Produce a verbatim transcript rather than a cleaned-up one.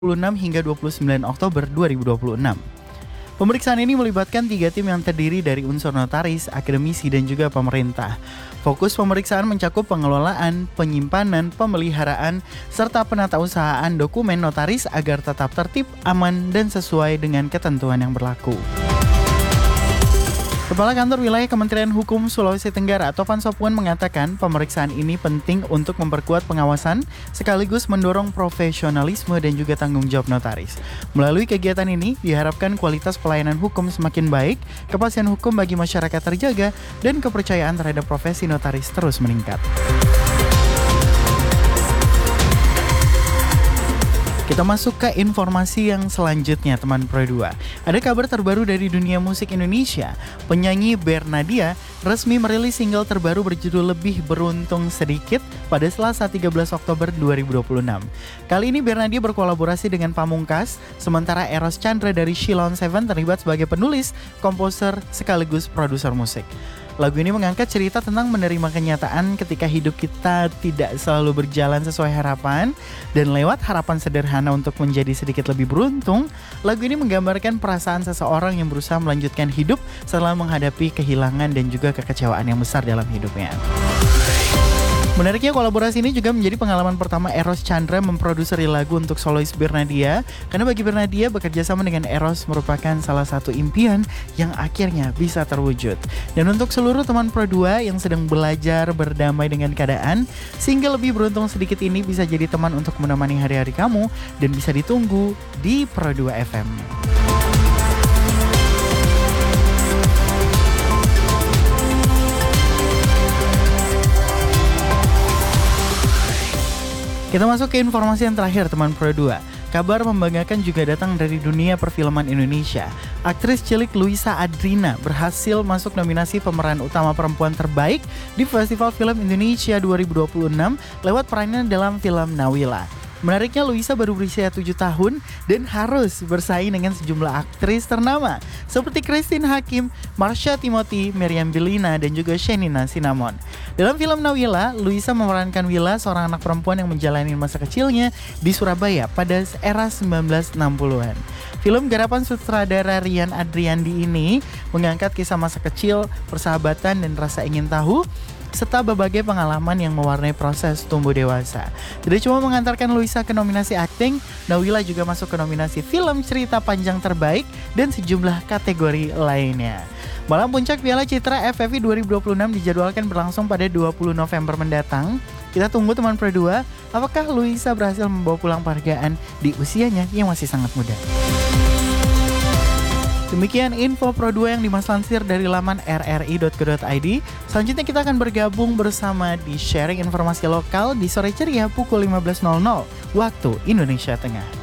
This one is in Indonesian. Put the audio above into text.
dua puluh enam hingga dua puluh sembilan Oktober dua ribu dua puluh enam. Pemeriksaan ini melibatkan tiga tim yang terdiri dari unsur notaris, akademisi, dan juga pemerintah. Fokus pemeriksaan mencakup pengelolaan, penyimpanan, pemeliharaan, serta penatausahaan dokumen notaris agar tetap tertib, aman, dan sesuai dengan ketentuan yang berlaku. Kepala Kantor Wilayah Kementerian Hukum Sulawesi Tenggara Tovan Sopwan mengatakan pemeriksaan ini penting untuk memperkuat pengawasan sekaligus mendorong profesionalisme dan juga tanggung jawab notaris. Melalui kegiatan ini diharapkan kualitas pelayanan hukum semakin baik, kepastian hukum bagi masyarakat terjaga, dan kepercayaan terhadap profesi notaris terus meningkat. Kita masuk ke informasi yang selanjutnya, teman Pro dua. Ada kabar terbaru dari dunia musik Indonesia. Penyanyi Bernadya resmi merilis single terbaru berjudul Lebih Beruntung Sedikit pada Selasa tiga belas Oktober dua ribu dua puluh enam. Kali ini Bernadya berkolaborasi dengan Pamungkas, sementara Eros Chandra dari Shilon Seven terlibat sebagai penulis, komposer, sekaligus produser musik. Lagu ini mengangkat cerita tentang menerima kenyataan ketika hidup kita tidak selalu berjalan sesuai harapan, dan lewat harapan sederhana untuk menjadi sedikit lebih beruntung, lagu ini menggambarkan perasaan seseorang yang berusaha melanjutkan hidup setelah menghadapi kehilangan dan juga kekecewaan yang besar dalam hidupnya. Menariknya, kolaborasi ini juga menjadi pengalaman pertama Eros Chandra memproduseri lagu untuk solois Bernadya, karena bagi Bernadya bekerja sama dengan Eros merupakan salah satu impian yang akhirnya bisa terwujud. Dan untuk seluruh teman Pro dua yang sedang belajar berdamai dengan keadaan, single Lebih Beruntung Sedikit ini bisa jadi teman untuk menemani hari-hari kamu dan bisa ditunggu di Pro dua F M. Kita masuk ke informasi yang terakhir, teman Pro dua. Kabar membanggakan juga datang dari dunia perfilman Indonesia. Aktris cilik Luisa Adrina berhasil masuk nominasi pemeran utama perempuan terbaik di Festival Film Indonesia dua ribu dua puluh enam lewat perannya dalam film Nawila. Menariknya, Luisa baru berusia tujuh tahun dan harus bersaing dengan sejumlah aktris ternama seperti Christine Hakim, Marsha Timothy, Meriam Bellina, dan juga Shenina Cinnamon. Dalam film Nawila, Luisa memerankan Wila, seorang anak perempuan yang menjalani masa kecilnya di Surabaya pada era sembilan belas enam puluhan. Film garapan sutradara Rian Adriandi ini mengangkat kisah masa kecil, persahabatan, dan rasa ingin tahu, serta berbagai pengalaman yang mewarnai proses tumbuh dewasa. Tidak cuma mengantarkan Luisa ke nominasi akting, Nawila juga masuk ke nominasi film cerita panjang terbaik dan sejumlah kategori lainnya. Malam puncak Piala Citra F F I dua ribu dua puluh enam dijadwalkan berlangsung pada dua puluh November mendatang. Kita tunggu, teman Pro dua, apakah Luisa berhasil membawa pulang penghargaan di usianya yang masih sangat muda. Demikian info Pro dua yang Dimas lansir dari laman r r i dot co dot i d. Selanjutnya kita akan bergabung bersama di sharing informasi lokal di Sore Ceria pukul lima belas waktu Indonesia Tengah.